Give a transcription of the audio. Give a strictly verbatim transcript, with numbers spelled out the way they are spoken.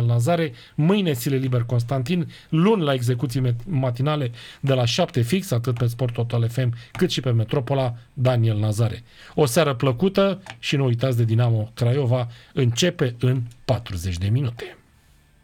Daniel Nazare, mâine Sile Liber Constantin, luni la execuții matinale de la șapte fix, atât pe Sport Total F M cât și pe Metropola, Daniel Nazare. O seară plăcută și nu uitați de Dinamo Craiova, începe în patruzeci de minute.